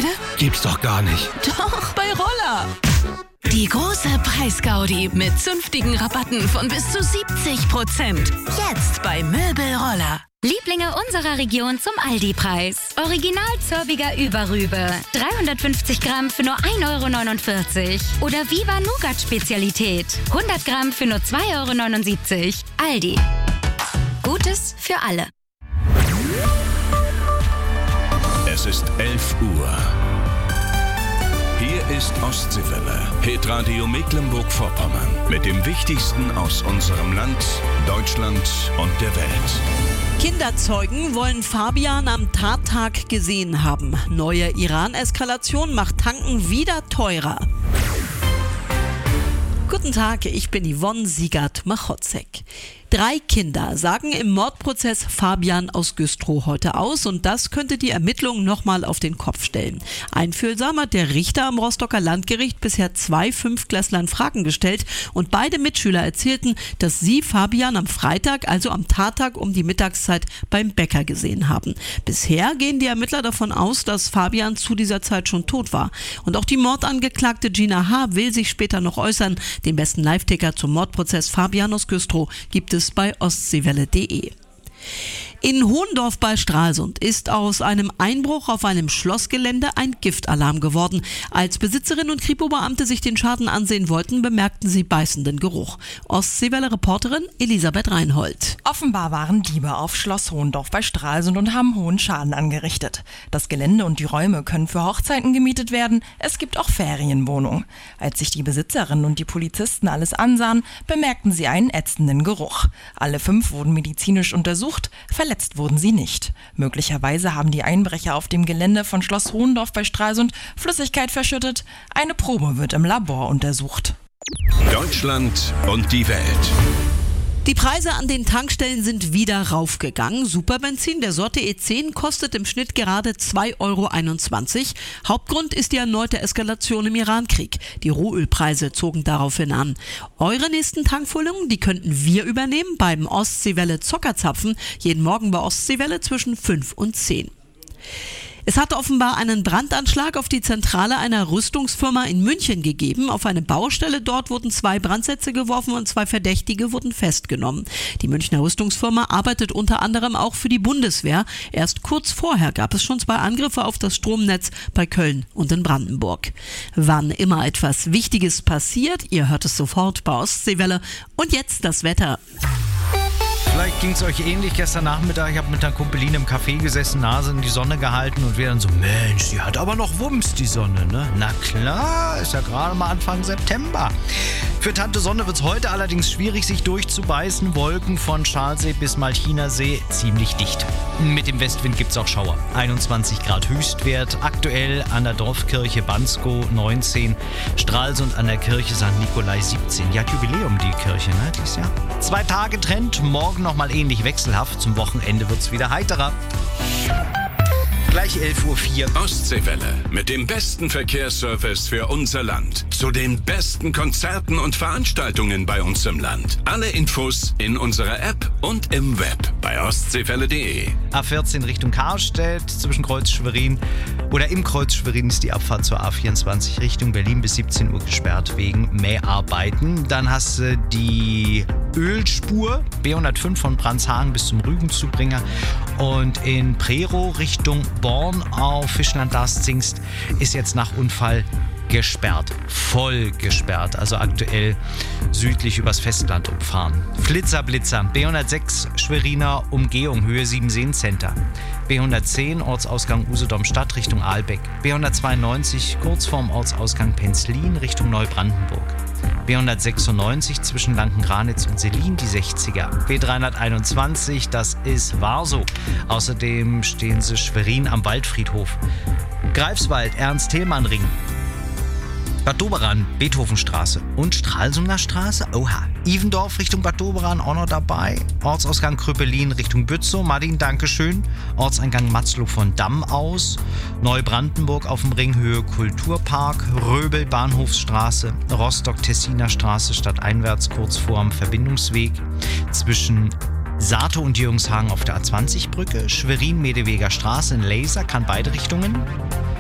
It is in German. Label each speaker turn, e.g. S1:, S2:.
S1: Preisbescheide?
S2: Gibt's doch gar nicht.
S1: Doch, bei Roller. Die große Preisgaudi mit zünftigen Rabatten von bis zu 70%. Jetzt bei Möbel Roller.
S3: Lieblinge unserer Region zum Aldi-Preis. Original zörbiger Überrübe. 350 Gramm für nur 1,49 €. Oder Viva Nougat-Spezialität. 100 Gramm für nur 2,79 €. Aldi. Gutes für alle.
S4: Es ist 11 Uhr. Hier ist Ostseewelle, Hitradio Mecklenburg-Vorpommern. Mit dem Wichtigsten aus unserem Land, Deutschland und der Welt.
S5: Kinderzeugen wollen Fabian am Tattag gesehen haben. Neue Iran-Eskalation macht Tanken wieder teurer. Guten Tag, ich bin Yvonne Siegert-Machotzek. 3 Kinder sagen im Mordprozess Fabian aus Güstrow heute aus und das könnte die Ermittlungen nochmal auf den Kopf stellen. Einfühlsam hat der Richter am Rostocker Landgericht bisher 2 Fünftklässlern Fragen gestellt und beide Mitschüler erzählten, dass sie Fabian am Freitag, also am Tattag um die Mittagszeit beim Bäcker gesehen haben. Bisher gehen die Ermittler davon aus, dass Fabian zu dieser Zeit schon tot war. Und auch die Mordangeklagte Gina H. will sich später noch äußern. Den besten Live-Ticker zum Mordprozess Fabian aus Güstrow gibt es bei ostseewelle.de. In Hohendorf bei Stralsund ist aus einem Einbruch auf einem Schlossgelände ein Giftalarm geworden. Als Besitzerin und Kripo-Beamte sich den Schaden ansehen wollten, bemerkten sie beißenden Geruch. Ostseewelle-Reporterin Elisabeth Reinhold.
S6: Offenbar waren Diebe auf Schloss Hohendorf bei Stralsund und haben hohen Schaden angerichtet. Das Gelände und die Räume können für Hochzeiten gemietet werden. Es gibt auch Ferienwohnungen. Als sich die Besitzerin und die Polizisten alles ansahen, bemerkten sie einen ätzenden Geruch. Alle 5 wurden medizinisch untersucht. Verletzt wurden sie nicht. Möglicherweise haben die Einbrecher auf dem Gelände von Schloss Hohendorf bei Stralsund Flüssigkeit verschüttet. Eine Probe wird im Labor untersucht.
S4: Deutschland und die Welt.
S5: Die Preise an den Tankstellen sind wieder raufgegangen. Superbenzin der Sorte E10 kostet im Schnitt gerade 2,21 €. Hauptgrund ist die erneute Eskalation im Irankrieg. Die Rohölpreise zogen daraufhin an. Eure nächsten Tankfüllungen, die könnten wir übernehmen beim Ostseewelle Zockerzapfen. Jeden Morgen bei Ostseewelle zwischen 5 und 10. Es hatte offenbar einen Brandanschlag auf die Zentrale einer Rüstungsfirma in München gegeben. Auf eine Baustelle dort wurden 2 Brandsätze geworfen und 2 Verdächtige wurden festgenommen. Die Münchner Rüstungsfirma arbeitet unter anderem auch für die Bundeswehr. Erst kurz vorher gab es schon 2 Angriffe auf das Stromnetz bei Köln und in Brandenburg. Wann immer etwas Wichtiges passiert, ihr hört es sofort bei Ostseewelle. Und jetzt das Wetter.
S7: Vielleicht ging es euch ähnlich gestern Nachmittag. Ich habe mit einer Kumpeline im Café gesessen, Nase in die Sonne gehalten und wir dann so, Mensch, die hat aber noch Wumms, die Sonne, ne? Na klar, ist ja gerade mal Anfang September. Für Tante Sonne wird es heute allerdings schwierig, sich durchzubeißen. Wolken von Schalsee bis Malchinersee ziemlich dicht. Mit dem Westwind gibt es auch Schauer. 21 Grad Höchstwert. Aktuell an der Dorfkirche Bansko 19. Stralsund an der Kirche St. Nikolai 17. Ja, Jubiläum die Kirche, ne? Dieses Jahr. 2 Tage Trend, morgen nochmal ähnlich wechselhaft. Zum Wochenende wird es wieder heiterer. Gleich 11:04 Uhr.
S4: Ostseewelle mit dem besten Verkehrsservice für unser Land. Zu den besten Konzerten und Veranstaltungen bei uns im Land. Alle Infos in unserer App und im Web bei ostseewelle.de.
S7: A14 Richtung Karlstedt zwischen Kreuz Schwerin oder im Kreuz Schwerin ist die Abfahrt zur A24 Richtung Berlin bis 17 Uhr gesperrt wegen Mäharbeiten. Dann hast du die Ölspur B105 von Brandshagen bis zum Rügenzubringer und in Prerow Richtung Born auf Fischland-Darß-Zingst ist jetzt nach Unfall gesperrt, voll gesperrt, also aktuell südlich übers Festland umfahren. Blitzer, B106 Schweriner Umgehung, Höhe 7 Seencenter. B110 Ortsausgang Usedom-Stadt Richtung Ahlbeck. B192 kurz vorm Ortsausgang Penzlin Richtung Neubrandenburg. B196 zwischen Lanken-Granitz und Selin die 60er. B321, das ist Warsow. Außerdem stehen sie Schwerin am Waldfriedhof. Greifswald, Ernst-Thälmann-Ring. Bad Doberan, Beethovenstraße und Stralsunder Straße. Oha. Ivendorf Richtung Bad Doberan auch noch dabei. Ortsausgang Kröpelin Richtung Bützow. Martin, Dankeschön. Ortseingang Matzlow von Damm aus. Neubrandenburg auf dem Ring Höhe Kulturpark. Röbel Bahnhofsstraße. Rostock-Tessiner Straße stadteinwärts kurz vorm Verbindungsweg. Zwischen Sato und Jürgenshagen auf der A20-Brücke. Schwerin-Medeweger Straße in Laser kann beide Richtungen.